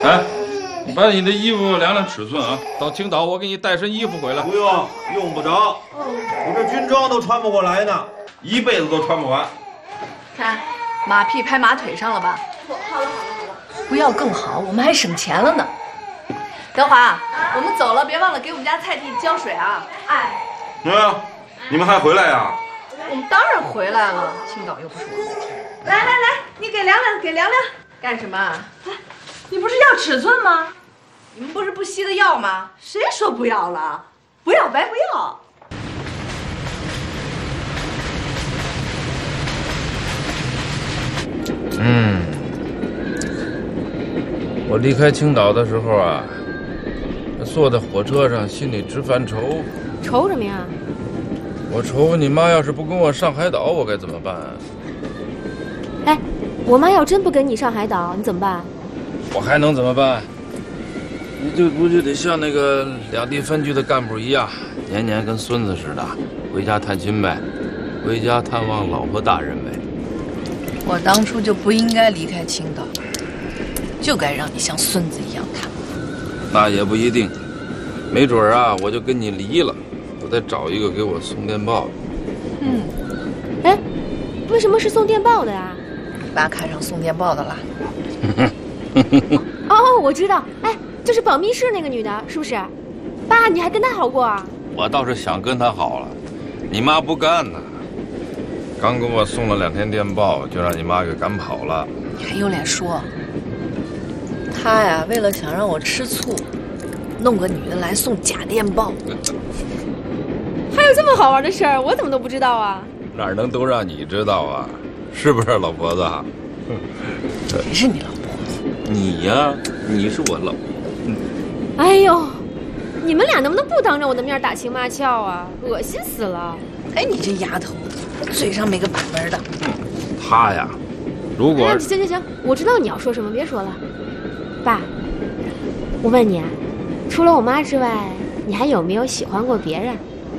哎，你把你的衣服量量尺寸啊，到青岛我给你带身衣服回来。 不用，用不着。我这军装都穿不过来呢，一辈子都穿不完。 看，马屁拍马腿上了吧？ 好了， 不要更好，我们还省钱了呢。德华，我们走了，别忘了给我们家菜地浇水啊！ 哎， 你们还回来呀？ 我们当然回来了，青岛又不是我们的天。 来，你给量量，给量量。 干什么？ 你不是要尺寸吗？ 你们不是不惜的要吗？ 谁说不要了？不要白不要。 我离开青岛的时候啊，坐在火车上，心里直犯愁。 愁什么呀？ 我愁你妈要是不跟我上海岛，我该怎么办啊？ 哎，我妈要真不跟你上海岛，你怎么办？ 我还能怎么办？你不就得像那个两地分局的干部一样，年年跟孙子似的，回家探亲呗，回家探望老婆大人呗。 我当初就不应该离开青岛，就该让你像孙子一样探望。 那也不一定，没准啊，我就跟你离了，我再找一个给我送电报的。 哎，为什么是送电报的呀？ 你爸看上送电报的了。 哦，我知道，哎，就是保密室那个女的，是不是？爸，你还跟她好过啊？ 我倒是想跟她好了，你妈不干呢。刚给我送了2天电报，就让你妈给赶跑了。 你还有脸说？他呀，为了想让我吃醋，弄个女的来送假电报。 还有这么好玩的事儿，我怎么都不知道啊？ 哪能都让你知道啊？是不是老婆子？ 谁是你老婆？ 你呀，你是我老。 哎呦，你们俩能不能不当着我的面打情骂俏啊？恶心死了！ 哎，你这丫头，嘴上没个把门的。 他呀，如果…… 行，我知道你要说什么，别说了。爸，我问你啊，除了我妈之外，你还有没有喜欢过别人？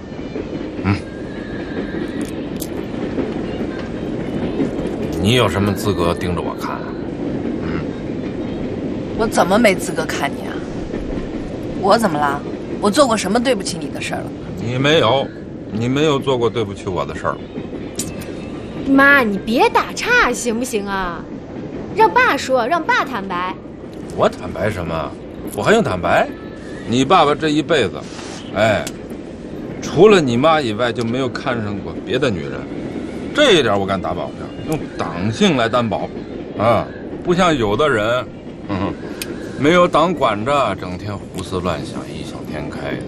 你有什么资格盯着我看啊？ 我怎么没资格看你啊？我怎么了？我做过什么对不起你的事儿了？ 你没有做过对不起我的事儿。 妈，你别打岔行不行啊？让爸说，让爸坦白。 我坦白什么？我还用坦白？你爸爸这一辈子，除了你妈以外就没有看上过别的女人，这一点我敢打保票，用党性来担保，啊，不像有的人，没有党管着，整天胡思乱想，异想天开的。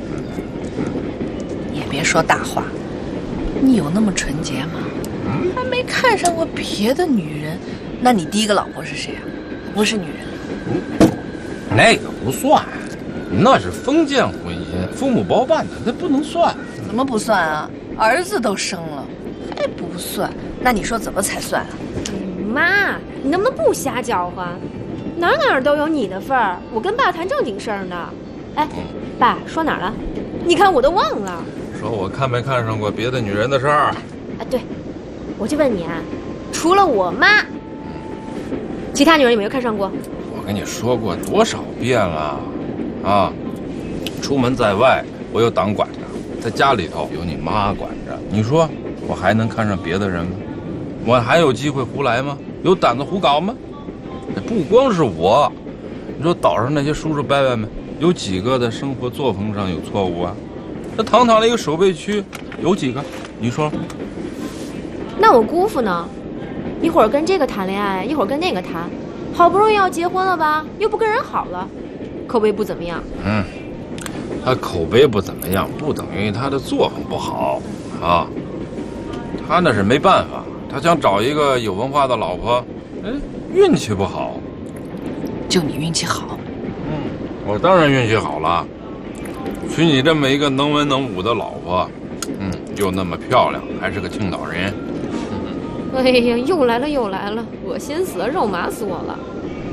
你也别说大话，你有那么纯洁吗？还没看上过别的女人，那你第一个老婆是谁啊？不是女人。 那个不算，那是封建婚姻，父母包办的，那不能算。 怎么不算啊？儿子都生了，还不算？那你说怎么才算啊？ 妈，你能不能不瞎搅和？哪都有你的份儿，我跟爸谈正经事儿呢。哎，爸说哪儿了？你看我都忘了。 说我看没看上过别的女人的事儿。 啊，对，我就问你啊，除了我妈，其他女人有没有看上过？ 我跟你说过多少遍了，啊，出门在外我有党管着，在家里头有你妈管着，你说我还能看上别的人吗？我还有机会胡来吗？有胆子胡搞吗？不光是我，你说岛上那些叔叔伯伯们，有几个的生活作风上有错误啊？这堂堂的一个守备区，有几个？你说？ 那我姑父呢？一会儿跟这个谈恋爱，一会儿跟那个谈，好不容易要结婚了吧，又不跟人好了，口碑不怎么样。 他口碑不怎么样，不等于他的作风不好啊。他那是没办法，他想找一个有文化的老婆，运气不好。 就你运气好。 我当然运气好了，娶你这么一个能文能武的老婆，又那么漂亮，还是个青岛人。 哎呀，又来了，恶心死了，肉麻死我了。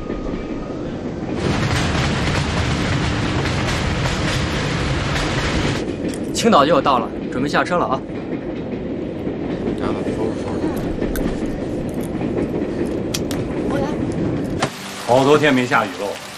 青岛就要到了，准备下车了啊！ 这样的收拾。 好多天没下雨喽。